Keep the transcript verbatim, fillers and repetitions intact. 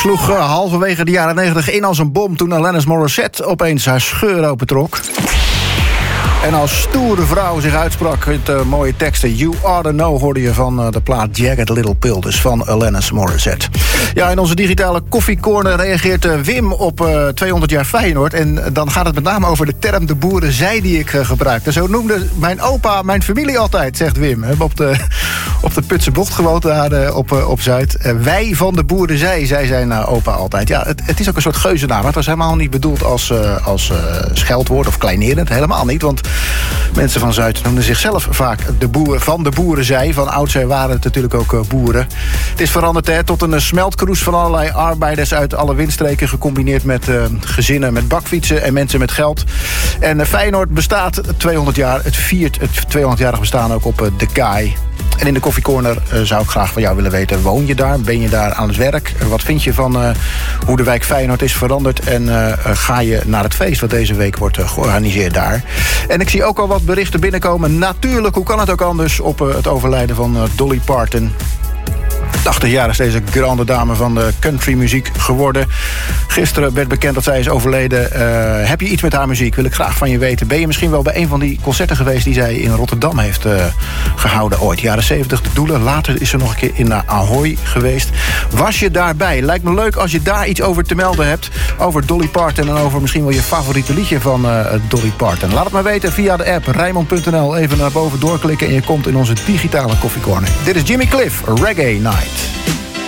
sloeg uh, halverwege de jaren negentig in als een bom toen Alanis Morissette opeens haar scheur opentrok. En als stoere vrouw zich uitsprak met uh, mooie teksten. You Oughta Know hoorde je van uh, de plaat Jagged Little Pill, dus van Alanis Morissette. Ja, in onze digitale koffiecorner reageert uh, Wim op uh, tweehonderd jaar Feyenoord. En dan gaat het met name over de term de boerenzij die ik uh, gebruikte. Zo noemde mijn opa mijn familie altijd, zegt Wim. We hebben op de, op de Putse Bocht gewoond daar uh, op, uh, op Zuid. Uh, wij van de boerenzij, zei zijn uh, opa altijd. Ja, het, het is ook een soort geuzennaam. Het was helemaal niet bedoeld als, uh, als uh, scheldwoord of kleinerend. Helemaal niet, want mensen van Zuid noemden zichzelf vaak de boer van de boerenzij. Van oudsher waren het natuurlijk ook uh, boeren. Het is veranderd hè, tot een uh, smeltkroes van allerlei arbeiders uit alle windstreken, gecombineerd met uh, gezinnen met bakfietsen en mensen met geld. En uh, Feyenoord bestaat tweehonderd jaar. Het viert het tweehonderdjarig bestaan ook op uh, de Kaai. En in de koffiecorner uh, zou ik graag van jou willen weten, woon je daar? Ben je daar aan het werk? Uh, wat vind je van uh, hoe de wijk Feyenoord is veranderd? En uh, uh, ga je naar het feest wat deze week wordt uh, georganiseerd daar? En ik zie ook al wat berichten binnenkomen. Natuurlijk, hoe kan het ook anders op uh, het overlijden van uh, Dolly Parton. tachtig jaar is deze grande dame van de countrymuziek geworden. Gisteren werd bekend dat zij is overleden. Uh, heb je iets met haar muziek? Wil ik graag van je weten. Ben je misschien wel bij een van die concerten geweest die zij in Rotterdam heeft uh, gehouden ooit? Jaren zeventig, de Doelen. Later is ze nog een keer in Ahoy geweest. Was je daarbij? Lijkt me leuk als je daar iets over te melden hebt. Over Dolly Parton en over misschien wel je favoriete liedje van uh, Dolly Parton. Laat het maar weten via de app Rijnmond punt n l. Even naar boven doorklikken en je komt in onze digitale koffiecorner. Dit is Jimmy Cliff, Reggae Night.